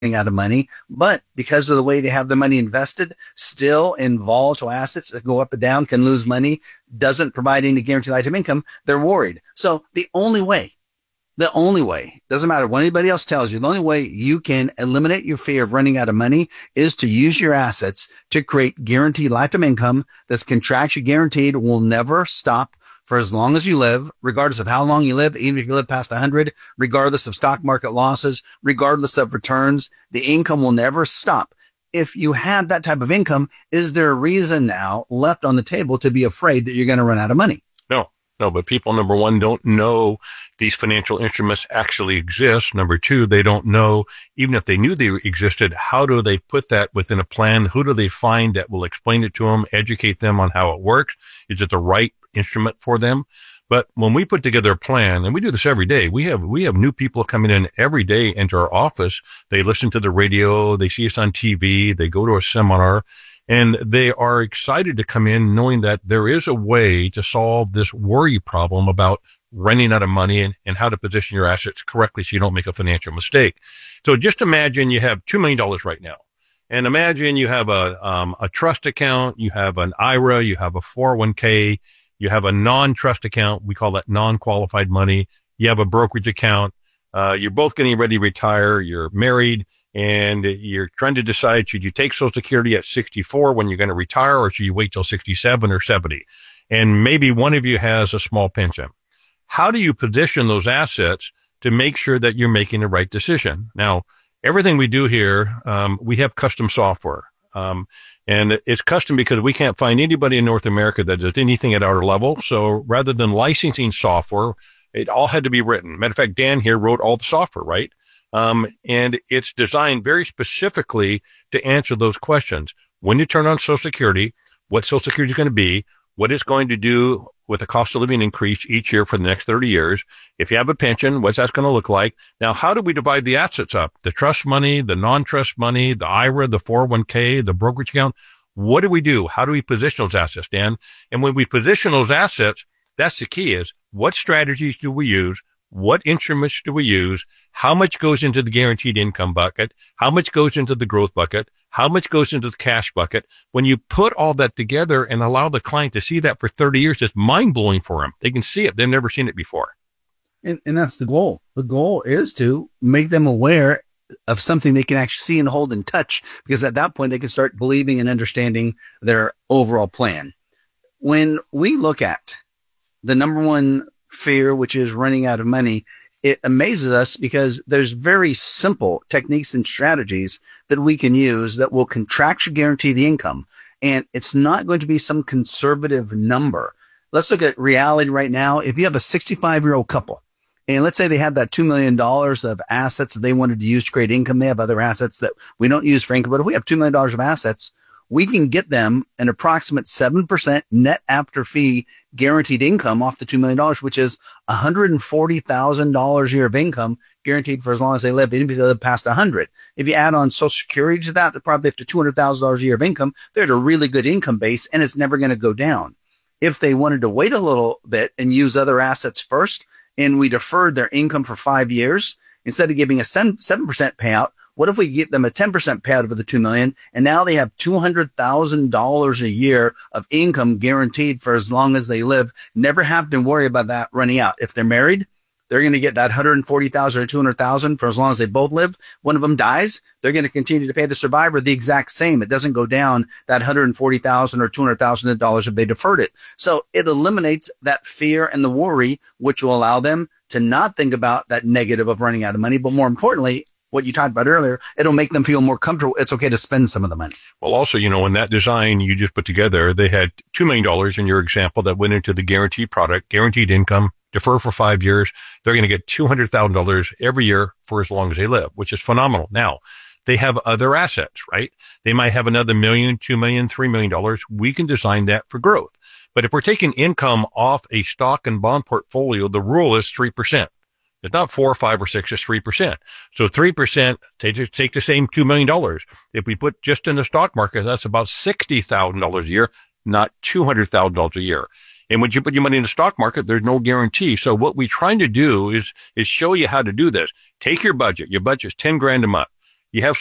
out of money, but because of the way they have the money invested, still in volatile assets that go up and down, can lose money, doesn't provide any guaranteed lifetime income, they're worried. So the only way, doesn't matter what anybody else tells you, the only way you can eliminate your fear of running out of money is to use your assets to create guaranteed lifetime income that's contractually guaranteed, will never stop for as long as you live, regardless of how long you live, even if you live past 100, regardless of stock market losses, regardless of returns, the income will never stop. If you have that type of income, is there a reason now left on the table to be afraid that you're going to run out of money? No, but people, number one, don't know these financial instruments actually exist. Number two, they don't know, even if they knew they existed, how do they put that within a plan? Who do they find that will explain it to them, educate them on how it works? Is it the right instrument for them? But when we put together a plan, and we do this every day, we have new people coming in every day into our office. They listen to the radio, they see us on TV, they go to a seminar, and they are excited to come in knowing that there is a way to solve this worry problem about running out of money and how to position your assets correctly so you don't make a financial mistake. So just imagine you have $2 million right now. And imagine you have a trust account, you have an IRA, you have a 401k, you have a non-trust account. We call that non-qualified money. You have a brokerage account. You're both getting ready to retire. You're married. And you're trying to decide, should you take Social Security at 64 when you're going to retire, or should you wait till 67 or 70? And maybe one of you has a small pension. How do you position those assets to make sure that you're making the right decision? Now, everything we do here, we have custom software. And it's custom because we can't find anybody in North America that does anything at our level. So rather than licensing software, it all had to be written. Matter of fact, Dan here wrote all the software, right? And it's designed very specifically to answer those questions. When you turn on Social Security, what Social Security is going to be, what it's going to do with the cost of living increase each year for the next 30 years. If you have a pension, what's that going to look like? Now, how do we divide the assets up? The trust money, the non-trust money, the IRA, the 401k, the brokerage account. What do we do? How do we position those assets, Dan? And when we position those assets, that's the key is what strategies do we use? What instruments do we use? How much goes into the guaranteed income bucket? How much goes into the growth bucket? How much goes into the cash bucket? When you put all that together and allow the client to see that for 30 years, it's mind-blowing for them. They can see it. They've never seen it before. And that's the goal. The goal is to make them aware of something they can actually see and hold and touch, because at that point they can start believing and understanding their overall plan. When we look at the number one fear, which is running out of money, it amazes us because there's very simple techniques and strategies that we can use that will contractually guarantee the income. And it's not going to be some conservative number. Let's look at reality right now. If you have a 65-year-old couple, and let's say they have that $2 million of assets that they wanted to use to create income. They have other assets that we don't use for income, but if we have $2 million of assets, we can get them an approximate 7% net after fee guaranteed income off the $2 million, which is $140,000 a year of income guaranteed for as long as they live, even if they live past 100. If you add on Social Security to that, they're probably up to $200,000 a year of income. They're at a really good income base, and it's never going to go down. If they wanted to wait a little bit and use other assets first, and we deferred their income for 5 years, instead of giving a 7% payout, what if we get them a 10% payout over the $2 million, and now they have $200,000 a year of income guaranteed for as long as they live, never have to worry about that running out. If they're married, they're going to get that $140,000 or $200,000 for as long as they both live. One of them dies, they're going to continue to pay the survivor the exact same. It doesn't go down that $140,000 or $200,000 if they deferred it. So it eliminates that fear and the worry, which will allow them to not think about that negative of running out of money, but more importantly, what you talked about earlier, it'll make them feel more comfortable. It's okay to spend some of the money. Well, also, in that design you just put together, they had $2 million in your example that went into the guaranteed product, guaranteed income, defer for 5 years. They're going to get $200,000 every year for as long as they live, which is phenomenal. Now, they have other assets, right? They might have another $1 million, $2 million, $3 million. We can design that for growth. But if we're taking income off a stock and bond portfolio, the rule is 3%. It's not 4 or 5 or 6, it's 3%. So 3%, take the same $2 million. If we put just in the stock market, that's about $60,000 a year, not $200,000 a year. And when you put your money in the stock market, there's no guarantee. So what we're trying to do is show you how to do this. Take your budget. Your budget's $10,000 a month. You have